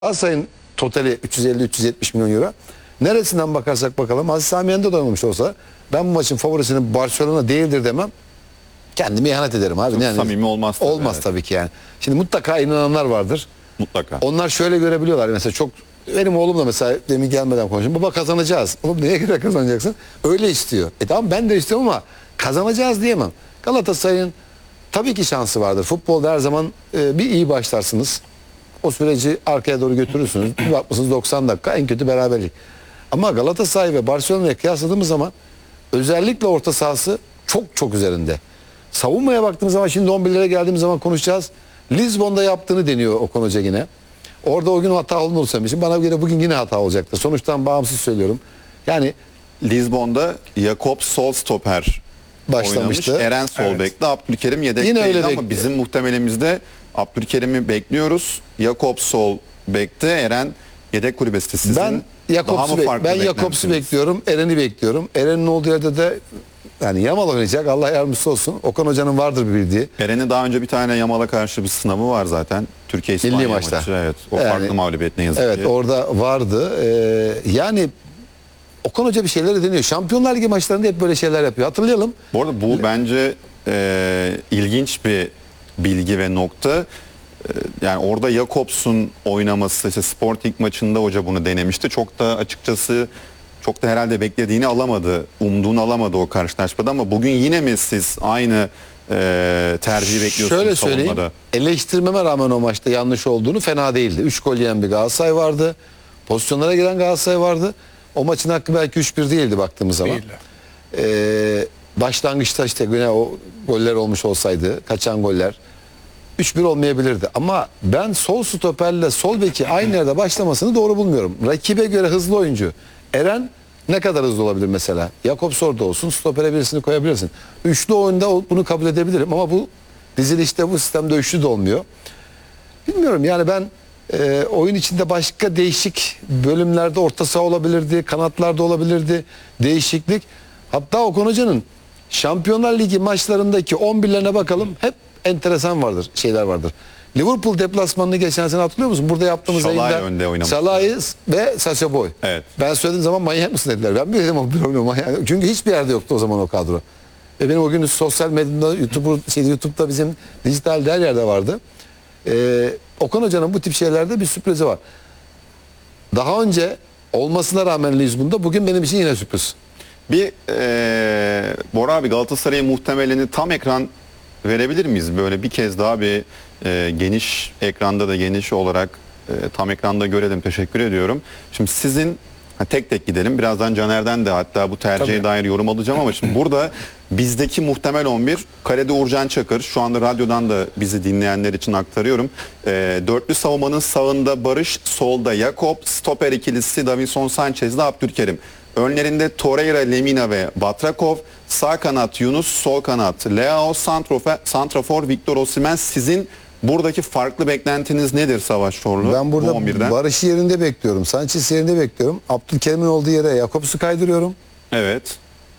Galatasaray'ın totali 350-370 milyon euro. Neresinden bakarsak bakalım Aziz Sami Yen'de de oynamış olsa ben bu maçın favorisinin Barcelona değildir demem. Kendime ihanet ederim abi. Çok yani, samimi olmaz tabii. Olmaz tabii ki yani. Şimdi mutlaka inananlar vardır. Mutlaka. Onlar şöyle görebiliyorlar. Mesela çok benim oğlum da mesela demin gelmeden konuştum. Baba kazanacağız. Oğlum neye göre kazanacaksın? Öyle istiyor. Tamam ben de istiyorum ama kazanacağız diyemem. Galatasaray'ın tabii ki şansı vardır. Futbolda her zaman bir iyi başlarsınız. O süreci arkaya doğru götürürsünüz. Bir bakmışsınız 90 dakika en kötü beraberlik. Ama Galatasaray ve Barcelona'ya kıyasladığımız zaman özellikle orta sahası çok çok üzerinde. Savunmaya baktığımız zaman şimdi 11'lere geldiğimiz zaman konuşacağız. Lisbon'da yaptığını deniyor Okan Hoca yine. Orada o gün hata olduğunu söylemişim. Bana göre bugün yine hata olacaktır. Sonuçtan bağımsız söylüyorum. Yani Lisbon'da Jakob sol stoper başlamıştı. oynamış. Eren sol bekti. Abdülkerim Yine yedekteydi öyle ama bizim muhtemelimizde Abdülkerim'i bekliyoruz. Jakob sol bekti. Eren yedek kulübesi. Sizin Ben Jakobs'u bekliyorum. Eren'i bekliyorum. Eren'in olduğu yerde de yani Yamal oynayacak. Allah yardımcısı olsun. Okan Hoca'nın vardır bir bildiği. Eren'in daha önce bir tane Yamal'a karşı bir sınavı var zaten. Türkiye-İspanya Milli maçı. maçta. Evet. O Yani, farklı mağlubiyet ne yazık ki. Evet orada vardı. Yani Okan Hoca bir şeyler deniyor. Şampiyonlar Ligi maçlarında hep böyle şeyler yapıyor. Hatırlayalım. Bu arada bu bence ilginç bir bilgi ve nokta. Yani orada Jakobs'un oynaması, işte Sporting maçında hoca bunu denemişti. Çok da açıkçası çok da herhalde beklediğini alamadı, umduğunu alamadı o karşılaşmada ama bugün yine mi siz aynı tercihi bekliyorsunuz Şöyle söyleyeyim, savunmada? eleştirmeme rağmen o maçta yanlış olduğunu fena değildi. 3 gol yiyen bir Galatasaray vardı. Pozisyonlara giren Galatasaray vardı. O maçın hakkı belki 3-1 değildi baktığımız zaman. Başlangıçta işte yine o goller olmuş olsaydı, kaçan goller 3-1 olmayabilirdi. Ama ben sol stoperle sol beki aynı yerde başlamasını doğru bulmuyorum. Rakibe göre hızlı oyuncu. Eren ne kadar hızlı olabilir mesela? Jakobs orada olsun, stopere birisini koyabilirsin. Üçlü oyunda bunu kabul edebilirim ama bu dizilişte, bu sistemde üçlü de olmuyor. Bilmiyorum yani ben oyun içinde başka değişik bölümlerde orta saha olabilirdi, kanatlarda olabilirdi, değişiklik. Hatta Okan Hoca'nın Şampiyonlar Ligi maçlarındaki 11'lerine bakalım, hep enteresan vardır, şeyler vardır. Liverpool deplasmanını geçen sene hatırlıyor musun? Burada yaptığımız Şalay yayında önde oynamış. Şalay ve Sacha Boey. Evet. Ben söylediğim zaman manyak mısın dediler. Ben bir dedim o bir oynuyor manyak. Çünkü hiçbir yerde yoktu o zaman o kadro. Ve benim o gün sosyal medyada, YouTube'da bizim dijital her yerde vardı. Okan Hoca'nın bu tip şeylerde bir sürprizi var. Daha önce olmasına rağmen Lisbon'da bugün benim için yine sürpriz. Bir Bora abi Galatasaray'ın muhtemelini tam ekran verebilir miyiz? Böyle bir kez daha bir geniş ekranda da geniş olarak tam ekranda görelim. Teşekkür ediyorum. Şimdi sizin tek tek gidelim. Birazdan Caner'den de hatta bu tercihe dair yorum alacağım ama şimdi burada bizdeki muhtemel 11 kalede Uğurcan Çakır. Şu anda radyodan da bizi dinleyenler için aktarıyorum. Dörtlü savunmanın sağında Barış, solda Jakob, stoper ikilisi Davinson Sanchez'le Abdülkerim. Önlerinde Torreira, Lemina ve Batrakov, sağ kanat Yunus, sol kanat Leao, santrafor Victor Osimhen. Sizin buradaki farklı beklentiniz nedir Savaş Çorlu? Ben burada Barış'ı yerinde bekliyorum. Sanchez yerinde bekliyorum. Abdülkerim'in olduğu yere Jakobs'u kaydırıyorum. Evet.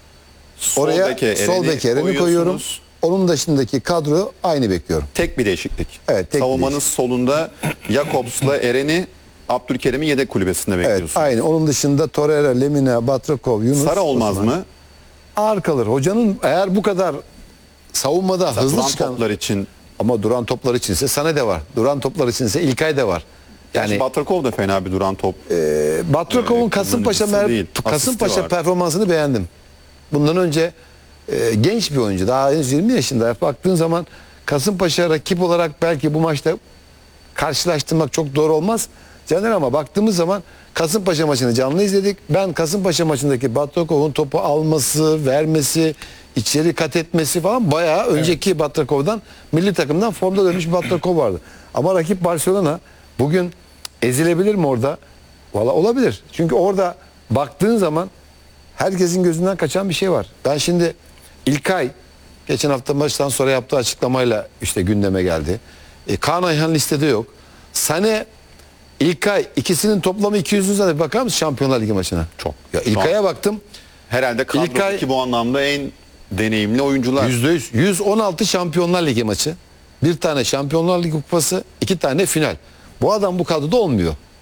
Oraya sol beke Eren'i koyuyorum. Onun dışındaki kadro aynı bekliyorum. Tek bir değişiklik. Evet, tek savunmanın solunda Jakobs'la Eren'i Abdülkerim'in yedek kulübesinde bekliyorsunuz. Evet, aynı. Onun dışında Torreira, Lemina, Batrakov, Yunus. Sara olmaz Osman. mı? Ağır kalır. Hocanın eğer bu kadar savunmada Mesela hızlı duran çıkan toplar için. ama duran toplar içinse Sané de var. Duran toplar içinse İlkay da var. Yani Batrakov da fena bir duran top. Batrakov'un Kasımpaşa performansını beğendim. Bundan önce genç bir oyuncu. Daha henüz 20 yaşında. Baktığın zaman Kasımpaşa rakip olarak belki bu maçta karşılaştırmak çok doğru olmaz. Caner ama baktığımız zaman Kasımpaşa maçını canlı izledik. Ben Kasımpaşa maçındaki Batrakov'un topu alması, vermesi, içeri kat etmesi falan bayağı önceki Batrakov'dan, milli takımdan formda dönmüş bir Batrakov vardı. Ama rakip Barcelona bugün ezilebilir mi orada? Valla olabilir. Çünkü orada baktığın zaman herkesin gözünden kaçan bir şey var. Ben şimdi İlkay geçen hafta maçtan sonra yaptığı açıklamayla işte gündeme geldi. Kaan Ayhan listede yok. Sané, İlkay ikisinin toplamı 200'ün üzerinde. Bakar mısın Şampiyonlar Ligi maçına? Çok. Ya İlkay'a baktım. Herhalde kadrodaki bu anlamda en deneyimli oyuncular. %100. 116 Şampiyonlar Ligi maçı. Bir tane Şampiyonlar Ligi kupası, 2 tane final. Bu adam bu kadroda olmuyor.